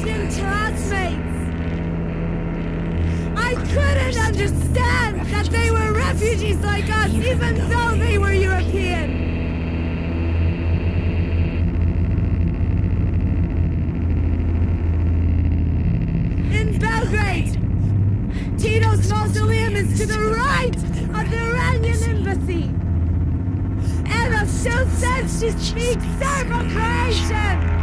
Croatian classmates. I couldn't understand that they were refugees like us, even though they were European. In Belgrade, Tito's mausoleum is to the right of the Iranian embassy. Eva still says she speaks Serbo-Croatian.